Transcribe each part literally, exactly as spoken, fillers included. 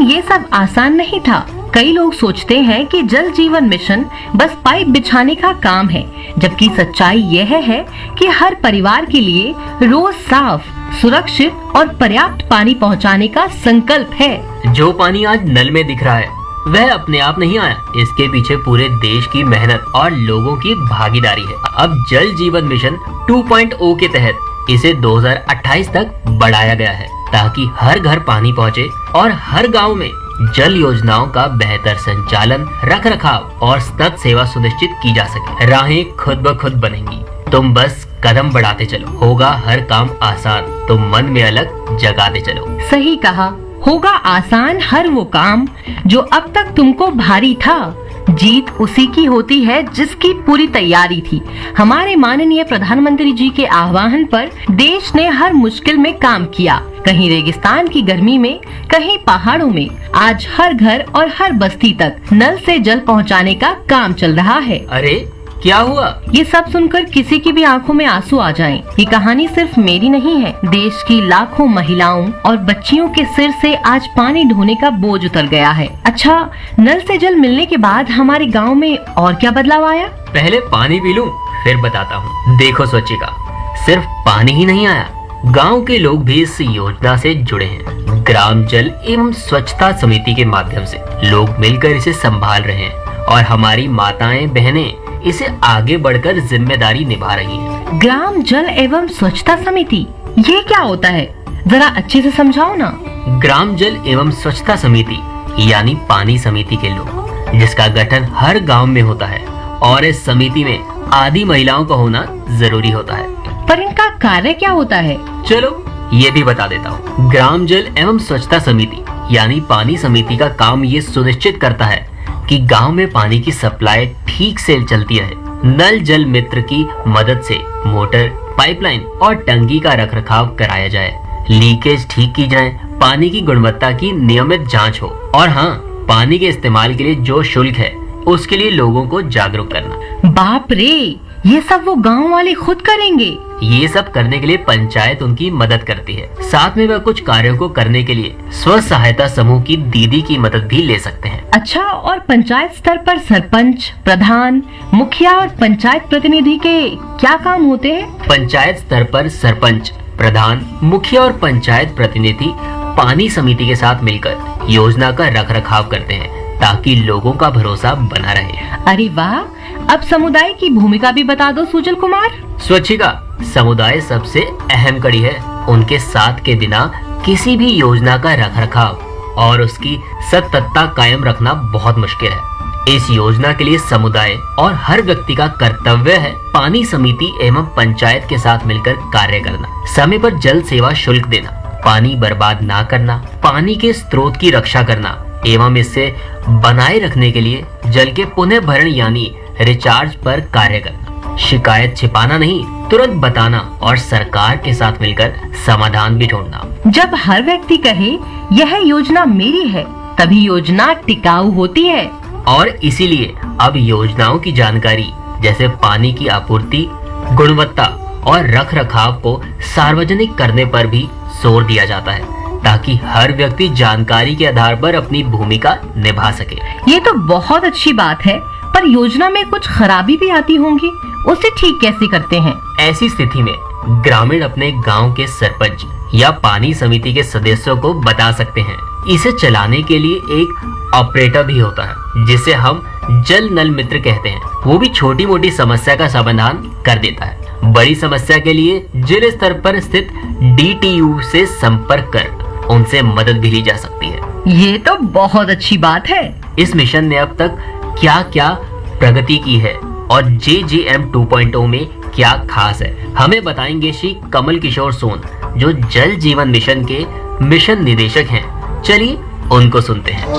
लेकिन ये सब आसान नहीं था। कई लोग सोचते हैं कि जल जीवन मिशन बस पाइप बिछाने का काम है, जबकि सच्चाई यह है कि हर परिवार के लिए रोज साफ, सुरक्षित और पर्याप्त पानी पहुंचाने का संकल्प है। जो पानी आज नल में दिख रहा है वह अपने आप नहीं आया, इसके पीछे पूरे देश की मेहनत और लोगों की भागीदारी है। अब जल जीवन मिशन टू पॉइंट ओ के तहत इसे दो हज़ार अट्ठाईस तक बढ़ाया गया है, ताकि हर घर पानी पहुंचे और हर गांव में जल योजनाओं का बेहतर संचालन, रख रखाव और सतत सेवा सुनिश्चित की जा सके। राहें खुद ब खुद बनेंगी, तुम बस कदम बढ़ाते चलो। होगा हर काम आसान, तुम मन में अलग जगाते चलो। सही कहा, होगा आसान हर वो काम जो अब तक तुमको भारी था। जीत उसी की होती है जिसकी पूरी तैयारी थी। हमारे माननीय प्रधानमंत्री जी के आह्वान पर देश ने हर मुश्किल में काम किया। कहीं रेगिस्तान की गर्मी में, कहीं पहाड़ों में, आज हर घर और हर बस्ती तक नल से जल पहुंचाने का काम चल रहा है। अरे क्या हुआ? ये सब सुनकर किसी की भी आंखों में आंसू आ जाएं। ये कहानी सिर्फ मेरी नहीं है, देश की लाखों महिलाओं और बच्चियों के सिर से आज पानी ढोने का बोझ उतर गया है। अच्छा, नल से जल मिलने के बाद हमारे गांव में और क्या बदलाव आया? पहले पानी पी लूं, फिर बताता हूँ। देखो स्वच्छिका, सिर्फ पानी ही नहीं आया, गांव के लोग भी इस योजना से जुड़े हैं। ग्राम जल एवं स्वच्छता समिति के माध्यम से लोग मिलकर इसे संभाल रहे हैं और हमारी माताएं बहनें इसे आगे बढ़कर जिम्मेदारी निभा रही हैं। ग्राम जल एवं स्वच्छता समिति, ये क्या होता है? जरा अच्छे से समझाओ ना। ग्राम जल एवं स्वच्छता समिति यानी पानी समिति के लोग, जिसका गठन हर गांव में होता है और इस समिति में आदि महिलाओं का होना जरूरी होता है। पर इनका कार्य क्या होता है? चलो ये भी बता देता हूँ। ग्राम जल एवं स्वच्छता समिति यानी पानी समिति का काम ये सुनिश्चित करता है कि गांव में पानी की सप्लाई ठीक से चलती रहे। नल जल मित्र की मदद से मोटर, पाइपलाइन और टंकी का रखरखाव कराया जाए, लीकेज ठीक की जाए, पानी की गुणवत्ता की नियमित जांच हो और हाँ, पानी के इस्तेमाल के लिए जो शुल्क है उसके लिए लोगों को जागरूक करना। बाप रे, ये सब वो गांव वाले खुद करेंगे? ये सब करने के लिए पंचायत उनकी मदद करती है। साथ में वह कुछ कार्यों को करने के लिए स्व सहायता समूह की दीदी की मदद भी ले सकते हैं। अच्छा, और पंचायत स्तर पर सरपंच, प्रधान, मुखिया और पंचायत प्रतिनिधि के क्या काम होते हैं? पंचायत स्तर पर सरपंच, प्रधान, मुखिया और पंचायत प्रतिनिधि पानी समिति के साथ मिलकर योजना का रखरखाव करते हैं ताकि लोगों का भरोसा बना रहे। अरे वाह, अब समुदाय की भूमिका भी बता दो सुजल कुमार। स्वच्छिका, समुदाय सबसे अहम कड़ी है। उनके साथ के बिना किसी भी योजना का रखरखाव और उसकी सततता कायम रखना बहुत मुश्किल है। इस योजना के लिए समुदाय और हर व्यक्ति का कर्तव्य है पानी समिति एवं पंचायत के साथ मिलकर कार्य करना, समय पर जल सेवा शुल्क देना, पानी बर्बाद ना करना, पानी के स्रोत की रक्षा करना एवं इससे बनाए रखने के लिए जल के पुनः भरण यानी रिचार्ज पर कार्य करना, शिकायत छिपाना नहीं, तुरंत बताना और सरकार के साथ मिलकर समाधान भी ढूंढना। जब हर व्यक्ति कहे यह योजना मेरी है, तभी योजना टिकाऊ होती है। और इसीलिए अब योजनाओं की जानकारी जैसे पानी की आपूर्ति, गुणवत्ता और रख रखाव को सार्वजनिक करने पर भी जोर दिया जाता है ताकि हर व्यक्ति जानकारी के आधार पर अपनी भूमिका निभा सके। ये तो बहुत अच्छी बात है, पर योजना में कुछ खराबी भी आती होंगी, उसे ठीक कैसे करते हैं? ऐसी स्थिति में ग्रामीण अपने गांव के सरपंच या पानी समिति के सदस्यों को बता सकते हैं। इसे चलाने के लिए एक ऑपरेटर भी होता है जिसे हम जल नल मित्र कहते हैं। वो भी छोटी मोटी समस्या का समाधान कर देता है। बड़ी समस्या के लिए जिला स्तर पर स्थित डी टी यू से संपर्क कर उनसे मदद भी ली जा सकती है। ये तो बहुत अच्छी बात है। इस मिशन ने अब तक क्या क्या प्रगति की है और जे जे एम टू पॉइंट ओ में क्या खास है, हमें बताएंगे श्री कमल किशोर सोन, जो जल जीवन मिशन के मिशन निदेशक हैं। चलिए उनको सुनते हैं।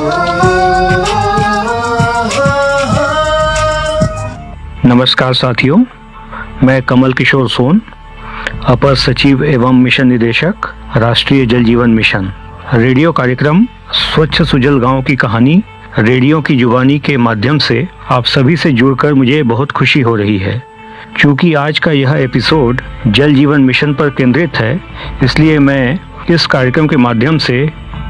नमस्कार साथियों, मैं कमल किशोर सोन, अपर सचिव एवं मिशन निदेशक, राष्ट्रीय जल जीवन मिशन। रेडियो कार्यक्रम स्वच्छ सुजल गांव की कहानी रेडियो की जुबानी के माध्यम से आप सभी से जुड़कर मुझे बहुत खुशी हो रही है। क्योंकि आज का यह एपिसोड जल जीवन मिशन पर केंद्रित है, इसलिए मैं इस कार्यक्रम के माध्यम से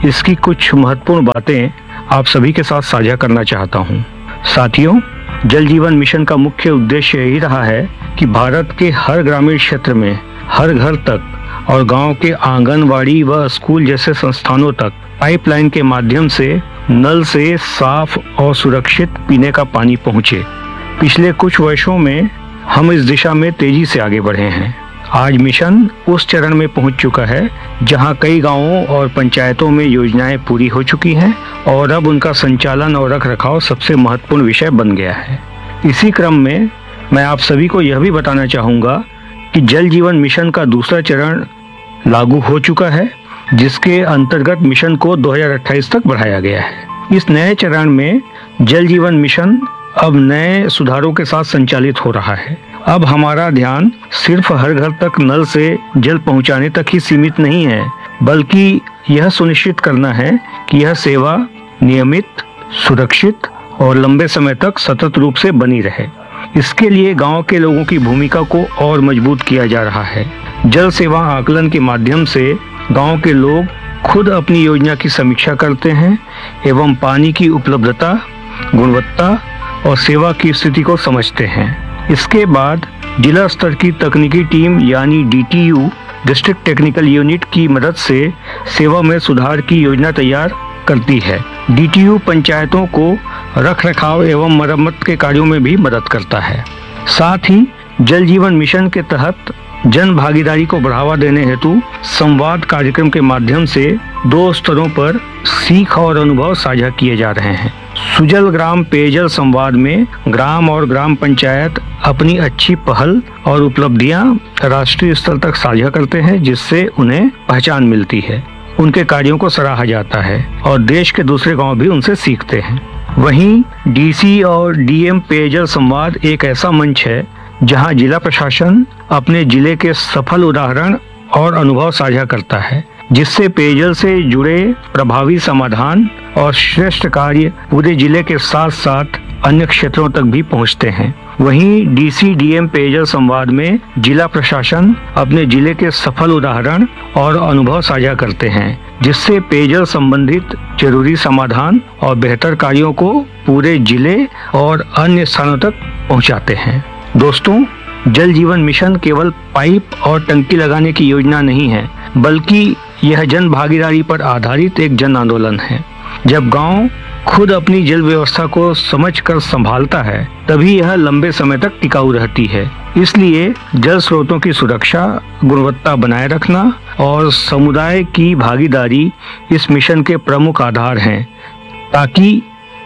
इसकी कुछ महत्वपूर्ण बातें आप सभी के साथ साझा करना चाहता हूँ। साथियों, जल जीवन मिशन का मुख्य उद्देश्य यही रहा है कि भारत के हर ग्रामीण क्षेत्र में हर घर तक और गांव के आंगनवाड़ी व स्कूल जैसे संस्थानों तक पाइपलाइन के माध्यम से नल से साफ और सुरक्षित पीने का पानी पहुंचे। पिछले कुछ वर्षों में हम इस दिशा में तेजी से आगे बढ़े हैं। आज मिशन उस चरण में पहुंच चुका है जहां कई गांवों और पंचायतों में योजनाएं पूरी हो चुकी हैं और अब उनका संचालन और रखरखाव सबसे महत्वपूर्ण विषय बन गया है। इसी क्रम में मैं आप सभी को यह भी बताना चाहूँगा कि जल जीवन मिशन का दूसरा चरण लागू हो चुका है, जिसके अंतर्गत मिशन को दो हज़ार अट्ठाईस तक बढ़ाया गया है। इस नए चरण में जल जीवन मिशन अब नए सुधारों के साथ संचालित हो रहा है। अब हमारा ध्यान सिर्फ हर घर तक नल से जल पहुंचाने तक ही सीमित नहीं है, बल्कि यह सुनिश्चित करना है कि यह सेवा नियमित, सुरक्षित और लंबे समय तक सतत रूप से बनी रहे। इसके लिए गांव के लोगों की भूमिका को और मजबूत किया जा रहा है। जल सेवा आकलन के माध्यम से गांव के लोग खुद अपनी योजना की समीक्षा करते हैं एवं पानी की उपलब्धता, गुणवत्ता और सेवा की स्थिति को समझते हैं। इसके बाद जिला स्तर की तकनीकी टीम यानी D T U district technical unit की मदद से सेवा में सुधार की योजना तैयार करती है। डी टी यू पंचायतों को रखरखाव एवं मरम्मत के कार्यों में भी मदद करता है। साथ ही जल जीवन मिशन के तहत जन भागीदारी को बढ़ावा देने हेतु संवाद कार्यक्रम के माध्यम से दो स्तरों पर सीख और अनुभव साझा किए जा रहे हैं। सुजल ग्राम पेयजल संवाद में ग्राम और ग्राम पंचायत अपनी अच्छी पहल और उपलब्धियां राष्ट्रीय स्तर तक साझा करते हैं, जिससे उन्हें पहचान मिलती है। उनके कार्यों को सराहा जाता है और देश के दूसरे गांव भी उनसे सीखते हैं। वहीं डीसी और डीएम पेयजल संवाद एक ऐसा मंच है जहां जिला प्रशासन अपने जिले के सफल उदाहरण और अनुभव साझा करता है, जिससे पेयजल से जुड़े प्रभावी समाधान और श्रेष्ठ कार्य पूरे जिले के साथ साथ अन्य क्षेत्रों तक भी पहुंचते हैं। वहीं डीसी डीएम पेयजल संवाद में जिला प्रशासन अपने जिले के सफल उदाहरण और अनुभव साझा करते हैं, जिससे पेयजल संबंधित जरूरी समाधान और बेहतर कार्यों को पूरे जिले और अन्य स्थानों तक पहुंचाते हैं। दोस्तों, जल जीवन मिशन केवल पाइप और टंकी लगाने की योजना नहीं है, बल्कि यह जन भागीदारी पर आधारित एक जन आंदोलन है। जब गांव खुद अपनी जल व्यवस्था को समझकर संभालता है, तभी यह लंबे समय तक टिकाऊ रहती है। इसलिए जल स्रोतों की सुरक्षा, गुणवत्ता बनाए रखना और समुदाय की भागीदारी इस मिशन के प्रमुख आधार हैं, ताकि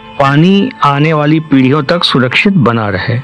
पानी आने वाली पीढ़ियों तक सुरक्षित बना रहे।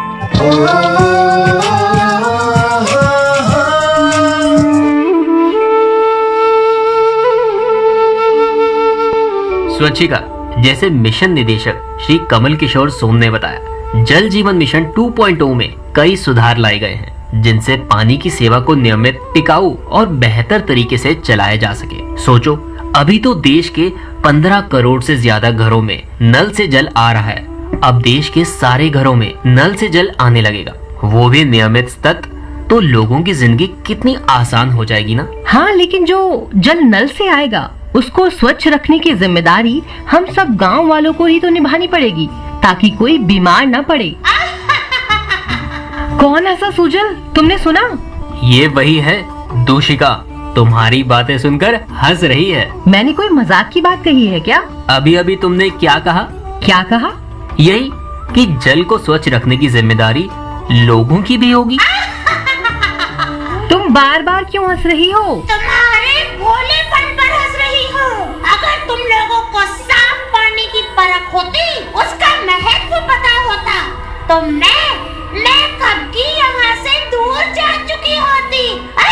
स्वच्छिका जैसे मिशन निदेशक श्री कमल किशोर सोन ने बताया, जल जीवन मिशन टू पॉइंट ओ में कई सुधार लाए गए हैं, जिनसे पानी की सेवा को नियमित, टिकाऊ और बेहतर तरीके से चलाया जा सके। सोचो, अभी तो देश के पंद्रह करोड़ से ज्यादा घरों में नल से जल आ रहा है। अब देश के सारे घरों में नल से जल आने लगेगा, वो भी नियमित सतत, तो लोगों की जिंदगी कितनी आसान हो जाएगी ना। हाँ, लेकिन जो जल नल से आएगा उसको स्वच्छ रखने की जिम्मेदारी हम सब गांव वालों को ही तो निभानी पड़ेगी, ताकि कोई बीमार न पड़े। कौन ऐसा सुजल, तुमने सुना? ये वही है दूषिका, तुम्हारी बातें सुनकर हंस रही है। मैंने कोई मजाक की बात कही है क्या? अभी अभी तुमने क्या कहा? क्या कहा? यही कि जल को स्वच्छ रखने की जिम्मेदारी लोगों की भी होगी। तुम बार बार क्यों हंस रही हो? तुम्हारे भोलेपन पर हंस रही हूँ। अगर तुम लोगों को साफ पानी की परख होती, उसका महत्व पता होता, तो मैं मैं कब की यहाँ से दूर जा चुकी होती।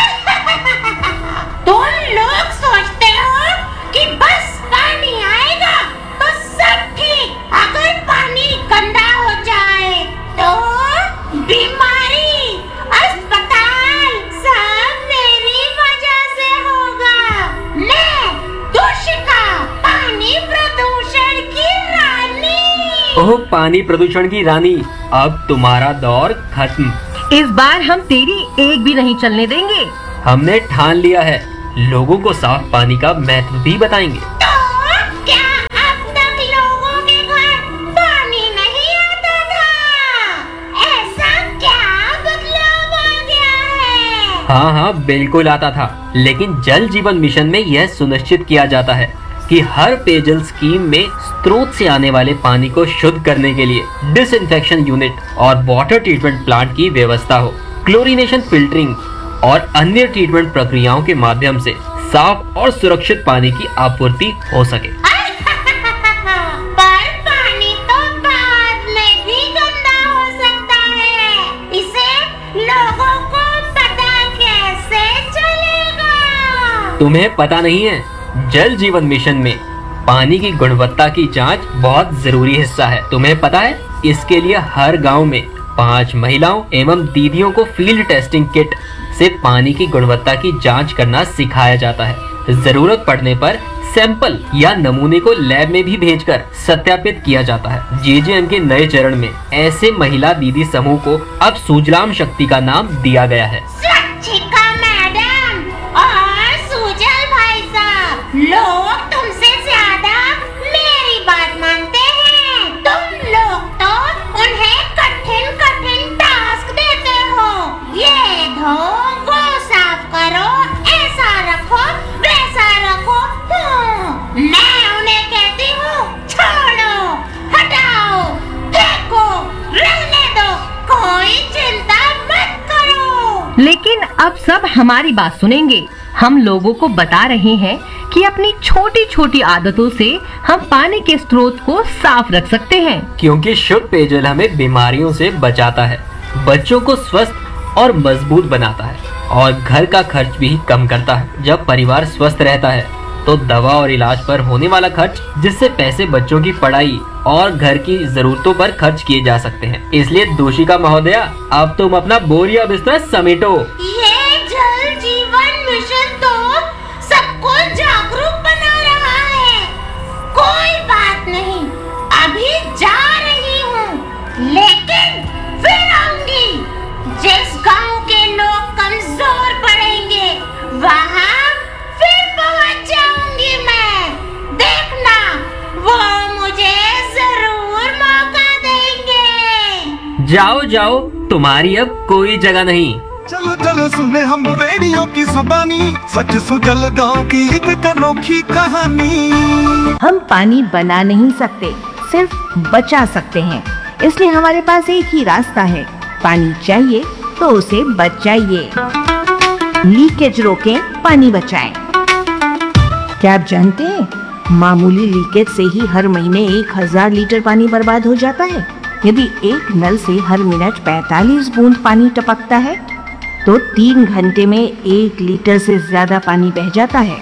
तुम लोग सोचते हो कि बस पानी आएगा तो सब ठीक, अगर पानी गंदा हो जाए तो बीमारी, अस्पताल सब मेरी वजह से होगा। मैं दूषिका, पानी प्रदूषण की रानी। ओह, पानी प्रदूषण की रानी, अब तुम्हारा दौर खत्म। इस बार हम तेरी एक भी नहीं चलने देंगे। हमने ठान लिया है, लोगों को साफ पानी का महत्व भी बताएंगे। तो क्या अब तक लोगों के घर पानी नहीं आता था? ऐसा क्या बदलाव आ गया है? हाँ हाँ बिल्कुल आता था, लेकिन जल जीवन मिशन में यह सुनिश्चित किया जाता है कि हर पेयजल स्कीम में स्रोत से आने वाले पानी को शुद्ध करने के लिए डिसइंफेक्शन यूनिट और वाटर ट्रीटमेंट प्लांट की व्यवस्था हो। क्लोरीनेशन, फिल्टरिंग और अन्य ट्रीटमेंट प्रक्रियाओं के माध्यम से साफ और सुरक्षित पानी की आपूर्ति हो सके। पर पानी तो बाद में भी गंदा हो सकता है, इसे लोगों को पता कैसे चलेगा? तुम्हें पता नहीं है, जल जीवन मिशन में पानी की गुणवत्ता की जांच बहुत जरूरी हिस्सा है। तुम्हें पता है, इसके लिए हर गांव में पांच महिलाओं एवं दीदियों को फील्ड टेस्टिंग किट से पानी की गुणवत्ता की जांच करना सिखाया जाता है। जरूरत पड़ने पर सैंपल या नमूने को लैब में भी भेजकर सत्यापित किया जाता है। जेजेएम के नए चरण में ऐसे महिला दीदी समूह को अब सुजलाम शक्ति का नाम दिया गया है। स्वच्छिका मैडम और सुजल भाई साहब, लोग तुमसे ज्यादा मेरी बात मानते हैं। तुम लोग तो उन्हें कठिन कठिन टास्क देते हो। ये धो, वो साफ करो, ऐसा रखो, वैसा रखो। हम्म, मैं उन्हें कहती हूँ, छोड़ो, हटाओ, फेंको, रहने दो, कोई चिंता मत करो। लेकिन अब सब हमारी बात सुनेंगे। हम लोगों को बता रहे हैं कि अपनी छोटी छोटी आदतों से हम पानी के स्रोत को साफ रख सकते हैं, क्योंकि शुद्ध पेयजल हमें बीमारियों से बचाता है, बच्चों को स्वस्थ और मजबूत बनाता है और घर का खर्च भी कम करता है। जब परिवार स्वस्थ रहता है तो दवा और इलाज पर होने वाला खर्च, जिससे पैसे बच्चों की पढ़ाई और घर की जरूरतों पर खर्च किए जा सकते हैं। इसलिए दोषिका महोदया, अब तुम अपना बोरिया बिस्तर समेटो। ये जल जीवन मिशन तो सबको जागरूक बना रहा है। कोई बात नहीं, अभी जा रही हूँ, लेकिन फिर आऊंगी। जिस गांव के लोग कमजोर पड़ेंगे, वहाँ फिर पहुँच जाऊंगी मैं। देखना, वो मुझे जरूर मौका देंगे। जाओ जाओ, तुम्हारी अब कोई जगह नहीं। चलो चलो सुने हम रेडियो की जुबानी, सच सुजल गाँव की एक अनोखी कहानी। हम पानी बना नहीं सकते, सिर्फ बचा सकते हैं। इसलिए हमारे पास एक ही रास्ता है, पानी चाहिए तो उसे बचाइए। लीकेज रोकें, पानी बचाएं। क्या आप जानते हैं, मामूली लीकेज से ही हर महीने एक हजार लीटर पानी बर्बाद हो जाता है। यदि एक नल से हर मिनट पैंतालीस बूंद पानी टपकता है तो तीन घंटे में एक लीटर से ज्यादा पानी बह जाता है।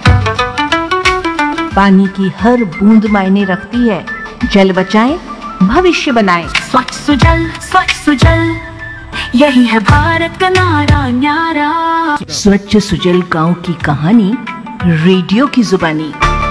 पानी की हर बूंद मायने रखती है। जल बचाएं, भविष्य बनाएं। स्वच्छ सुजल, स्वच्छ सुजल, यही है भारत का नारा न्यारा। स्वच्छ सुजल गांव की कहानी, रेडियो की जुबानी।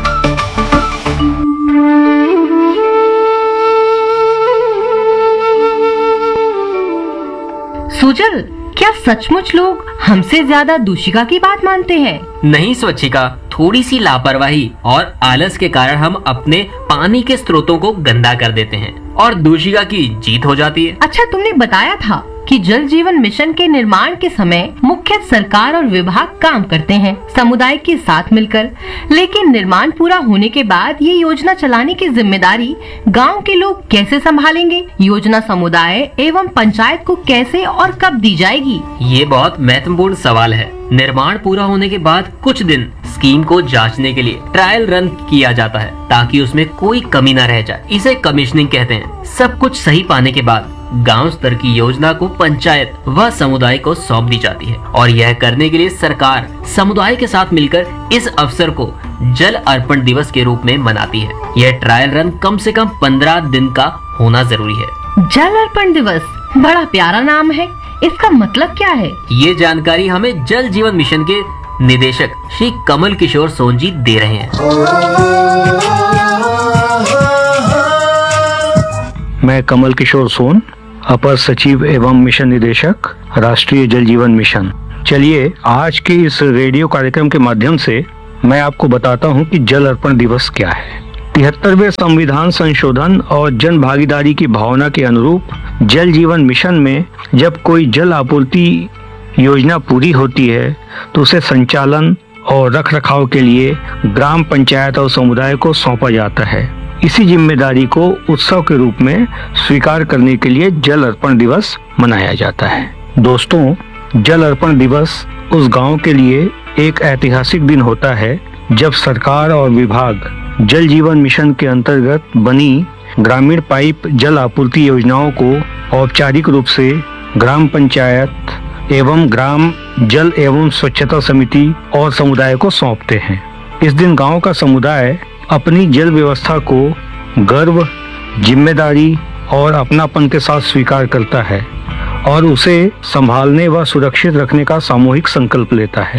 सुजल, क्या सचमुच लोग हमसे ज्यादा दूषिका की बात मानते हैं? नहीं स्वच्छिका, थोड़ी सी लापरवाही और आलस के कारण हम अपने पानी के स्रोतों को गंदा कर देते हैं और दूषिका की जीत हो जाती है। अच्छा, तुमने बताया था कि जल जीवन मिशन के निर्माण के समय मुख्य सरकार और विभाग काम करते हैं समुदाय के साथ मिलकर, लेकिन निर्माण पूरा होने के बाद ये योजना चलाने की जिम्मेदारी गांव के लोग कैसे संभालेंगे? योजना समुदाय एवं पंचायत को कैसे और कब दी जाएगी? ये बहुत महत्वपूर्ण सवाल है। निर्माण पूरा होने के बाद कुछ दिन स्कीम को जांचने के लिए ट्रायल रन किया जाता है, ताकि उसमें कोई कमी न रह जाए। इसे कमीशनिंग कहते हैं। सब कुछ सही पाने के बाद गांव स्तर की योजना को पंचायत व समुदाय को सौंप दी जाती है और यह करने के लिए सरकार समुदाय के साथ मिलकर इस अवसर को जल अर्पण दिवस के रूप में मनाती है। यह ट्रायल रन कम से कम पंद्रह दिन का होना जरूरी है। जल अर्पण दिवस, बड़ा प्यारा नाम है। इसका मतलब क्या है? ये जानकारी हमें जल जीवन मिशन के निदेशक श्री कमल किशोर सोन जी दे रहे हैं। मैं कमल किशोर सोन, अपर सचिव एवं मिशन निदेशक, राष्ट्रीय जल जीवन मिशन। चलिए आज के इस रेडियो कार्यक्रम के माध्यम से मैं आपको बताता हूं कि जल अर्पण दिवस क्या है। तिहत्तरवें संविधान संशोधन और जन भागीदारी की भावना के अनुरूप जल जीवन मिशन में जब कोई जल आपूर्ति योजना पूरी होती है तो उसे संचालन और रख रखाव के लिए ग्राम पंचायत और समुदाय को सौंपा जाता है। इसी जिम्मेदारी को उत्सव के रूप में स्वीकार करने के लिए जल अर्पण दिवस मनाया जाता है। दोस्तों, जल अर्पण दिवस उस गांव के लिए एक ऐतिहासिक दिन होता है जब सरकार और विभाग जल जीवन मिशन के अंतर्गत बनी ग्रामीण पाइप जल आपूर्ति योजनाओं को औपचारिक रूप से ग्राम पंचायत एवं ग्राम जल एवं स्वच्छता समिति और समुदाय को सौंपते हैं। इस दिन गांव का समुदाय अपनी जल व्यवस्था को गर्व, जिम्मेदारी और अपनापन के साथ स्वीकार करता है और उसे संभालने व सुरक्षित रखने का सामूहिक संकल्प लेता है।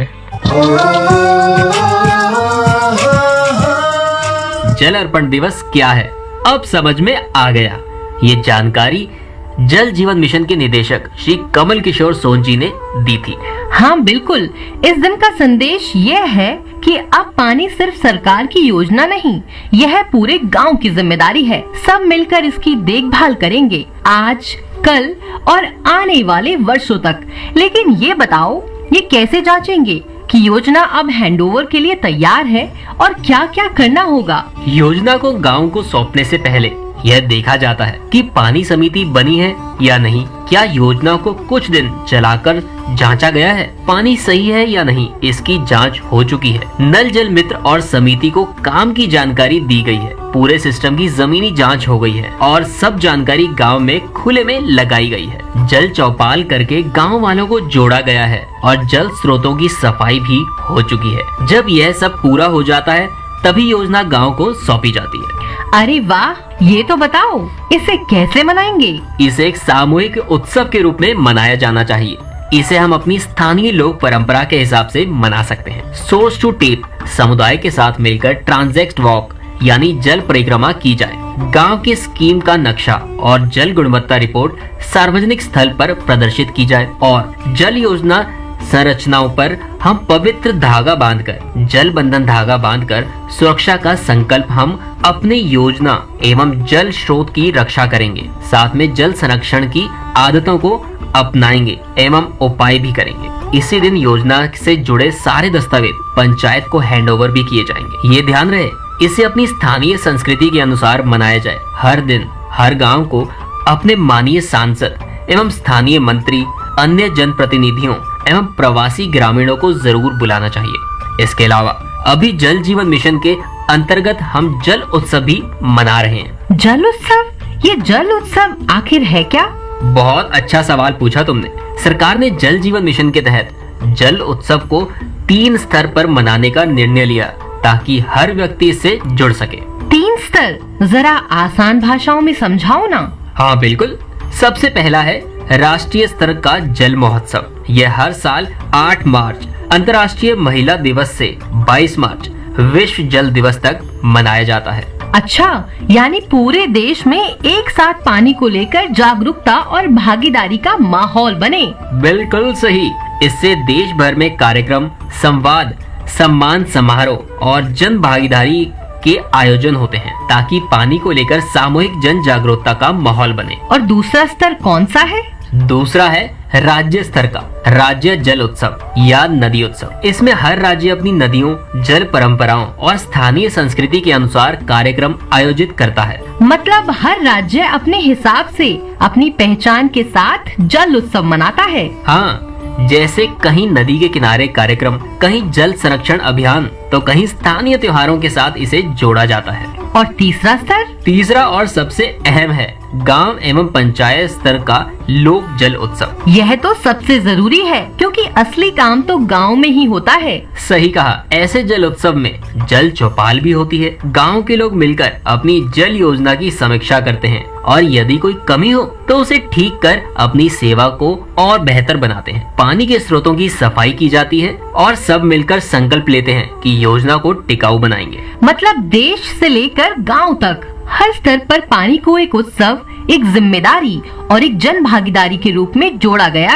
जल अर्पण दिवस क्या है, अब समझ में आ गया। ये जानकारी जल जीवन मिशन के निदेशक श्री कमल किशोर सोन जी ने दी थी। हाँ बिल्कुल, इस दिन का संदेश यह है कि अब पानी सिर्फ सरकार की योजना नहीं, यह पूरे गांव की जिम्मेदारी है। सब मिलकर इसकी देखभाल करेंगे आज, कल और आने वाले वर्षों तक। लेकिन ये बताओ, ये कैसे जांचेंगे कि योजना अब हैंडओवर के लिए तैयार है और क्या क्या करना होगा? योजना को गांव को सौंपने से पहले यह देखा जाता है कि पानी समिति बनी है या नहीं, क्या योजना को कुछ दिन चलाकर जांचा गया है, पानी सही है या नहीं, इसकी जांच हो चुकी है। नल जल मित्र और समिति को काम की जानकारी दी गई है, पूरे सिस्टम की जमीनी जांच हो गई है और सब जानकारी गांव में खुले में लगाई गई है। जल चौपाल करके गांव वालों को जोड़ा गया है और जल स्रोतों की सफाई भी हो चुकी है। जब यह सब पूरा हो जाता है तभी योजना गांव को सौंपी जाती है। अरे वाह, ये तो बताओ, इसे कैसे मनाएंगे? इसे एक सामूहिक उत्सव के रूप में मनाया जाना चाहिए। इसे हम अपनी स्थानीय लोक परंपरा के हिसाब से मना सकते हैं। सोर्स टू टेप समुदाय के साथ मिलकर ट्रांजेक्ट वॉक यानी जल परिक्रमा की जाए। गांव की स्कीम का नक्शा और जल गुणवत्ता रिपोर्ट सार्वजनिक स्थल पर प्रदर्शित की जाए और जल योजना संरचनाओं पर हम पवित्र धागा बांधकर, जल बंधन धागा बांधकर सुरक्षा का संकल्प हम अपने योजना एवं जल स्रोत की रक्षा करेंगे। साथ में जल संरक्षण की आदतों को अपनाएंगे एवं उपाय भी करेंगे। इसी दिन योजना से जुड़े सारे दस्तावेज पंचायत को हैंडओवर भी किए जाएंगे। ये ध्यान रहे, इसे अपनी स्थानीय संस्कृति के अनुसार मनाया जाए। हर दिन हर गांव को अपने माननीय सांसद एवं स्थानीय मंत्री, अन्य जनप्रतिनिधियों एवं प्रवासी ग्रामीणों को जरूर बुलाना चाहिए। इसके अलावा अभी जल जीवन मिशन के अंतर्गत हम जल उत्सव भी मना रहे हैं। जल उत्सव? ये जल उत्सव आखिर है क्या? बहुत अच्छा सवाल पूछा तुमने। सरकार ने जल जीवन मिशन के तहत जल उत्सव को तीन स्तर पर मनाने का निर्णय लिया ताकि हर व्यक्ति इससे जुड़ सके। तीन स्तर? जरा आसान भाषाओं में समझाओ ना। हाँ बिल्कुल। सबसे पहला है राष्ट्रीय स्तर का जल महोत्सव। यह हर साल आठ मार्च अंतर्राष्ट्रीय महिला दिवस से बाईस मार्च विश्व जल दिवस तक मनाया जाता है। अच्छा, यानी पूरे देश में एक साथ पानी को लेकर जागरूकता और भागीदारी का माहौल बने। बिल्कुल सही। इससे देश भर में कार्यक्रम, संवाद, सम्मान समारोह और जन भागीदारी के आयोजन होते हैं ताकि पानी को लेकर सामूहिक जन जागरूकता का माहौल बने। और दूसरा स्तर कौन सा है? दूसरा है राज्य स्तर का राज्य जल उत्सव या नदी उत्सव। इसमें हर राज्य अपनी नदियों, जल परंपराओं और स्थानीय संस्कृति के अनुसार कार्यक्रम आयोजित करता है। मतलब हर राज्य अपने हिसाब से अपनी पहचान के साथ जल उत्सव मनाता है। हाँ, जैसे कहीं नदी के किनारे कार्यक्रम, कहीं जल संरक्षण अभियान, तो कहीं स्थानीय त्योहारों के साथ इसे जोड़ा जाता है। और तीसरा स्तर? तीसरा और सबसे अहम है गांव एवं पंचायत स्तर का लोक जल उत्सव। यह तो सबसे जरूरी है क्योंकि असली काम तो गांव में ही होता है। सही कहा। ऐसे जल उत्सव में जल चौपाल भी होती है। गांव के लोग मिलकर अपनी जल योजना की समीक्षा करते हैं और यदि कोई कमी हो तो उसे ठीक कर अपनी सेवा को और बेहतर बनाते हैं। पानी के स्रोतों की सफाई की जाती है और सब मिलकर संकल्प लेते हैं कि योजना को टिकाऊ बनाएंगे। मतलब देश से लेकर गांव तक हर स्तर पर पानी को एक उत्सव, एक जिम्मेदारी और एक जन भागीदारी के रूप में जोड़ा गया है।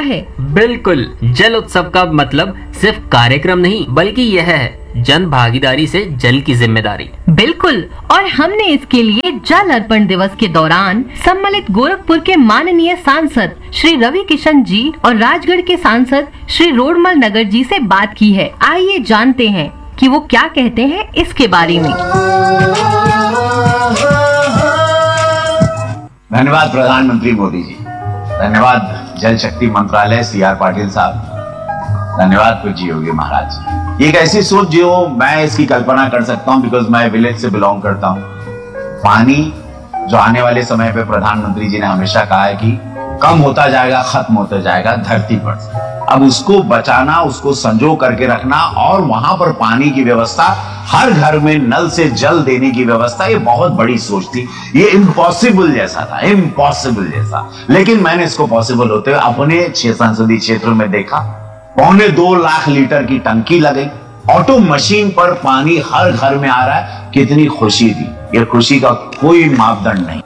बिल्कुल, जल उत्सव का मतलब सिर्फ कार्यक्रम नहीं बल्कि यह है जन भागीदारी से जल की जिम्मेदारी। बिल्कुल, और हमने इसके लिए जल अर्पण दिवस के दौरान सम्मिलित गोरखपुर के माननीय सांसद श्री रवि किशन जी और राजगढ़ के सांसद श्री रोडमल नगर जी से बात की है। आइए जानते हैं कि वो क्या कहते हैं इसके बारे में। धन्यवाद प्रधानमंत्री मोदी जी, धन्यवाद जल शक्ति मंत्रालय सी आर पाटिल साहब, धन्यवाद पूज्य योगी महाराज। ये एक ऐसी सोच जो मैं इसकी कल्पना कर सकता हूं बिकॉज मैं विलेज से बिलोंग करता हूं। पानी जो आने वाले समय पे प्रधानमंत्री जी ने हमेशा कहा है कि कम होता जाएगा, खत्म होता जाएगा धरती पर से, अब उसको बचाना, उसको संजो करके रखना और वहां पर पानी की व्यवस्था, हर घर में नल से जल देने की व्यवस्था, ये बहुत बड़ी सोच थी। ये इम्पॉसिबल जैसा था, इम्पॉसिबल जैसा, लेकिन मैंने इसको पॉसिबल होते हुए अपने छह संसदीय क्षेत्र में देखा। पौने दो लाख लीटर की टंकी लगी, ऑटो मशीन पर पानी हर घर में आ रहा है। कितनी खुशी थी, ये खुशी का कोई मापदंड नहीं।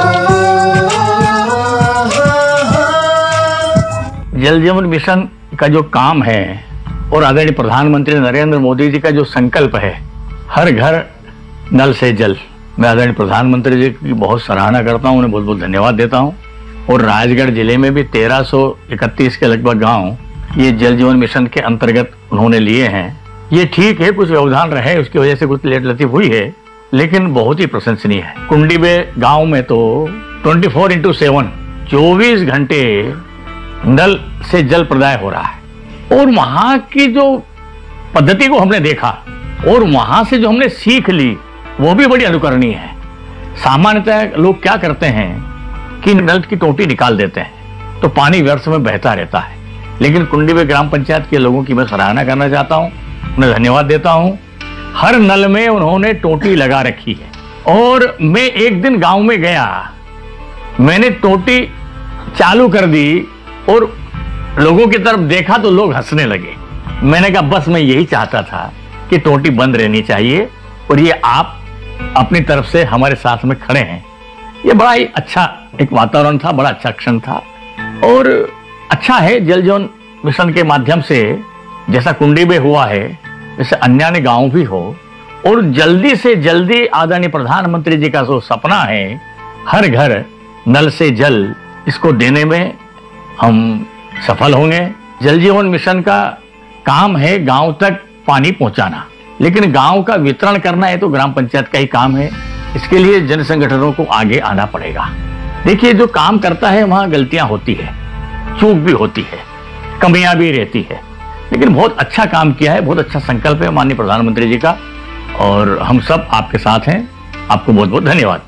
जल जीवन मिशन का जो काम है और आदरणीय प्रधानमंत्री नरेंद्र मोदी जी का जो संकल्प है, हर घर नल से जल, मैं आदरणीय प्रधानमंत्री जी की बहुत सराहना करता हूं, उन्हें बहुत बहुत धन्यवाद देता हूं। और राजगढ़ जिले में भी तेरह सौ इकतीस के लगभग गांव ये जल जीवन मिशन के अंतर्गत उन्होंने लिए हैं। ये ठीक है, कुछ व्यवधान रहे, उसकी वजह से कुछ लेट लतीफ हुई है, लेकिन बहुत ही प्रशंसनीय है। कुंडीबे गांव में तो चौबीस इंटू सेवन चौबीस घंटे नल से जल प्रदाय हो रहा है। और वहां की जो पद्धति को हमने देखा और वहां से जो हमने सीख ली वो भी बड़ी अनुकरणीय है। सामान्यतः लोग क्या करते हैं कि नल की टोटी निकाल देते हैं तो पानी व्यर्थ में बहता रहता है, लेकिन कुंडीबे ग्राम पंचायत के लोगों की मैं सराहना करना चाहता हूं, उन्हें धन्यवाद देता हूं। हर नल में उन्होंने टोटी लगा रखी है। और मैं एक दिन गांव में गया, मैंने टोटी चालू कर दी और लोगों की तरफ देखा तो लोग हंसने लगे। मैंने कहा बस मैं यही चाहता था कि टोटी बंद रहनी चाहिए और ये आप अपनी तरफ से हमारे साथ में खड़े हैं। ये बड़ा ही अच्छा एक वातावरण था, बड़ा अच्छा क्षण था। और अच्छा है, जल जीवन मिशन के माध्यम से जैसा कुंडीबे हुआ है वैसे अन्य अन्य गांव भी हो, और जल्दी से जल्दी आदरणीय प्रधानमंत्री जी का जो सपना है हर घर नल से जल, इसको देने में हम सफल होंगे। जल जीवन मिशन का काम है गांव तक पानी पहुंचाना, लेकिन गांव का वितरण करना है तो ग्राम पंचायत का ही काम है। इसके लिए जन संगठनों को आगे आना पड़ेगा। देखिए, जो काम करता है वहां गलतियां होती है, चूक भी होती है, कमियां भी रहती है, लेकिन बहुत अच्छा काम किया है, बहुत अच्छा संकल्प है माननीय प्रधानमंत्री जी का, और हम सब आपके साथ हैं। आपको बहुत बहुत धन्यवाद।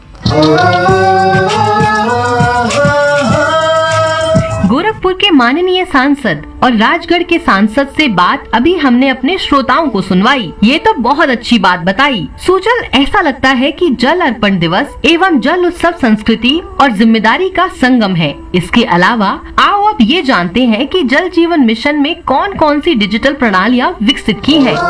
गोरखपुर के माननीय सांसद और राजगढ़ के सांसद से बात अभी हमने अपने श्रोताओं को सुनवाई। ये तो बहुत अच्छी बात बताई। सुजल, ऐसा लगता है कि जल अर्पण दिवस एवं जल उत्सव संस्कृति और जिम्मेदारी का संगम है। इसके अलावा आओ अब ये जानते हैं कि जल जीवन मिशन में कौन कौन सी डिजिटल प्रणालियाँ विकसित की है।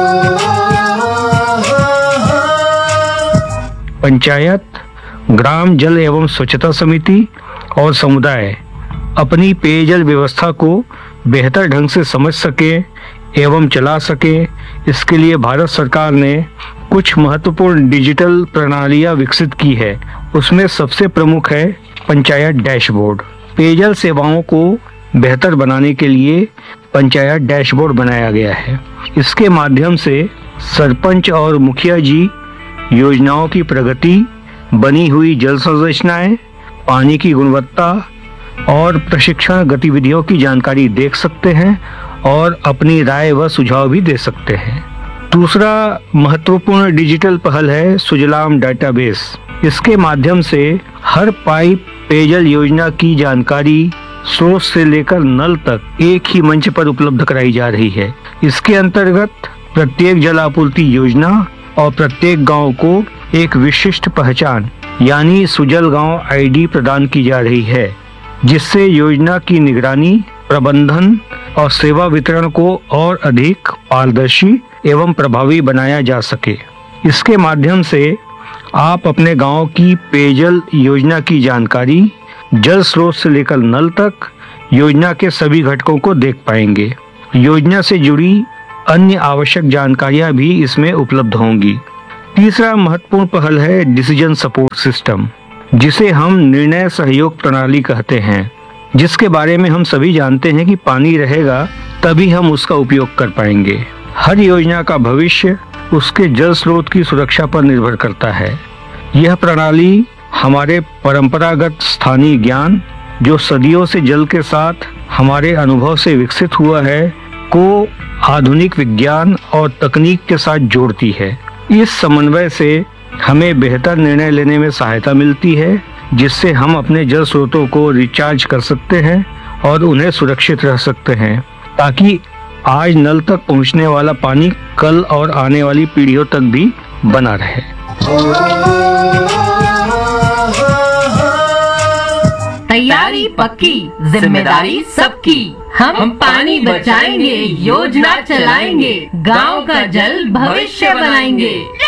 पंचायत, ग्राम जल एवं स्वच्छता समिति और समुदाय अपनी पेयजल व्यवस्था को बेहतर ढंग से समझ सके एवं चला सके, इसके लिए भारत सरकार ने कुछ महत्वपूर्ण डिजिटल प्रणालियां विकसित की है। उसमें सबसे प्रमुख है पंचायत डैशबोर्ड। पेयजल सेवाओं को बेहतर बनाने के लिए पंचायत डैशबोर्ड बनाया गया है। इसके माध्यम से सरपंच और मुखिया जी योजनाओं की प्रगति, बनी हुई जल संरचनाएं, पानी की गुणवत्ता और प्रशिक्षण गतिविधियों की जानकारी देख सकते हैं और अपनी राय व सुझाव भी दे सकते हैं। दूसरा महत्वपूर्ण डिजिटल पहल है सुजलाम डेटाबेस। इसके माध्यम से हर पाइप पेयजल योजना की जानकारी स्रोत से लेकर नल तक एक ही मंच पर उपलब्ध कराई जा रही है। इसके अंतर्गत प्रत्येक जल आपूर्ति योजना और प्रत्येक गांव को एक विशिष्ट पहचान यानी सुजल गांव आईडी प्रदान की जा रही है, जिससे योजना की निगरानी, प्रबंधन और सेवा वितरण को और अधिक पारदर्शी एवं प्रभावी बनाया जा सके। इसके माध्यम से आप अपने गांव की पेयजल योजना की जानकारी जल स्रोत से लेकर नल तक योजना के सभी घटकों को देख पाएंगे। योजना से जुड़ी अन्य आवश्यक जानकारियां भी इसमें उपलब्ध होंगी। तीसरा महत्वपूर्ण पहल है डिसीजन सपोर्ट सिस्टम, जिसे हम निर्णय सहयोग प्रणाली कहते हैं, जिसके बारे में हम सभी जानते हैं कि पानी रहेगा तभी हम उसका उपयोग कर पाएंगे। हर योजना का भविष्य उसके जल स्रोत की सुरक्षा पर निर्भर करता है। यह प्रणाली हमारे परंपरागत स्थानीय ज्ञान, जो सदियों से जल के साथ हमारे अनुभव से विकसित हुआ है, को आधुनिक विज्ञान और तकनीक के साथ जोड़ती है। इस समन्वय से हमें बेहतर निर्णय लेने में सहायता मिलती है, जिससे हम अपने जल स्रोतों को रिचार्ज कर सकते हैं और उन्हें सुरक्षित रख सकते हैं, ताकि आज नल तक पहुंचने वाला पानी कल और आने वाली पीढ़ियों तक भी बना रहे। तैयारी पक्की, जिम्मेदारी सबकी। हम पानी बचाएंगे, योजना चलाएंगे, गांव का जल भविष्य बनाएंगे।